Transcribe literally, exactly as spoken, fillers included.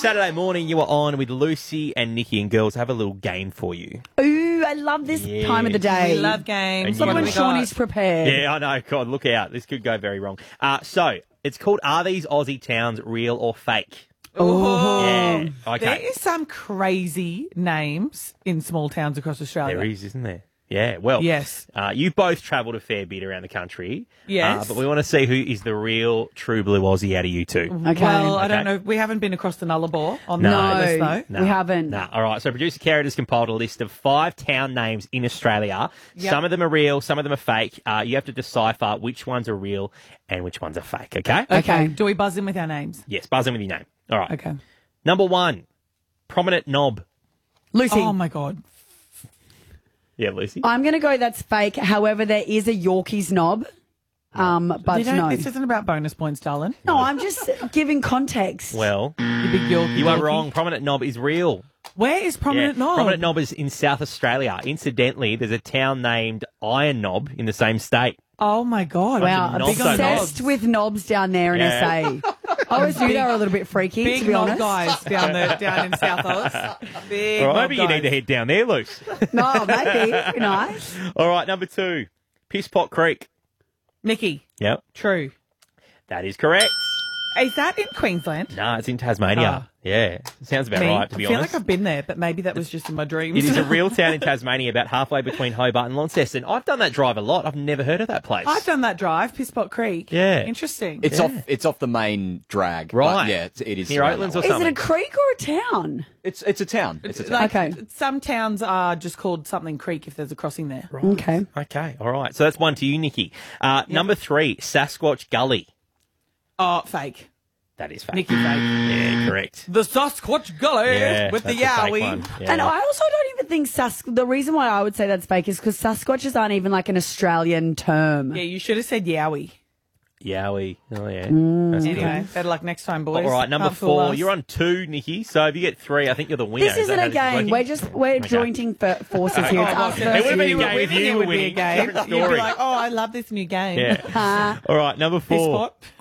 Saturday morning. You are on with Lucy and Nikki, and girls, I have a little game for you. Ooh, I love this Yeah. time of the day. We love games. And Love you- when we Shawnee's prepared. Yeah, I know. God, look out. This could go very wrong. Uh, so, it's called Are These Aussie Towns Real or Fake? Oh, Yeah. Okay. There is some crazy names in small towns across Australia. There is, isn't there? Yeah, well, Yes. Uh, you've both travelled a fair bit around the country. Yes. Uh, but we want to see who is the real true blue Aussie out of you two. Okay. Well, I don't Okay. know. We haven't been across the Nullarbor on No. the list, though. No, we haven't. Nah. All right. So producer Carrot has compiled a list of five town names in Australia. Yep. Some of them are real, some of them are fake. Uh, you have to decipher which ones are real and which ones are fake. Okay? Okay. Do we buzz in with our names? Yes. Buzz in with your name. All right. Okay. Number one, prominent knob. Lucy. Oh, my God. Yeah, Lucy. I'm going to go that's fake. However, there is a Yorkie's knob. Um, but You don't- no. This isn't about bonus points, darling. No, I'm just giving context. Well, You big Yorkie. you are Yorkie. wrong. Prominent knob is real. Where is Prominent Yeah. Knob? Prominent knob is in South Australia. Incidentally, there's a town named Iron Knob in the same state. Oh, my God. Wow, Bunch of knobs over obsessed with knobs down there in Yeah. S A. I always knew they were a little bit freaky, Big to be knob honest. guys down there, down in South Oz. Big All right, knob maybe you guys. need to head down there, Luce. No, maybe. Be nice. All right, number two, Pisspot Creek. Mickey, Yep, true. that is correct. Is that in Queensland? No, it's in Tasmania. Ah. Yeah, sounds about Me? right, to be I feel honest. like I've been there, but maybe that was just in my dreams. It is a real town in Tasmania, about halfway between Hobart and Launceston. I've done that drive a lot. I've never heard of that place. I've done that drive, Pisspot Creek. Yeah. Interesting. It's off. It's off the main drag. but Right. yeah, it's, it is Near around Oatlands that or way. Is something. it a creek or a town? It's it's a town. It's a town. like, Okay. some towns are just called something creek if there's a crossing there. Okay. Okay, all right. So that's one to you, Nikki. Uh, Number three, Sasquatch Gully. Oh, fake. That is fake. Nikki fake. Yeah, correct. The Sasquatch Gully Yeah, with the that's a fake yowie. one. Yeah. And I also don't even think Sas. The reason why I would say that's fake is because Sasquatches aren't even like an Australian term. Yeah, you should have said yowie. Yowie. Oh, yeah. Mm, That's good. Anyway, better luck next time, boys. All right, number Can't fool four. us. You're on two, Nikki. So if you get three, I think you're the winner. This Is isn't that a how this is game. working? We're just we're Okay. jointing for forces here. It's Oh, well, us if versus it would've been a you. game with you, it would be a winning. game. Different You'd be story. like, oh, I love this new game. Yeah. All right, number Piss four. pot.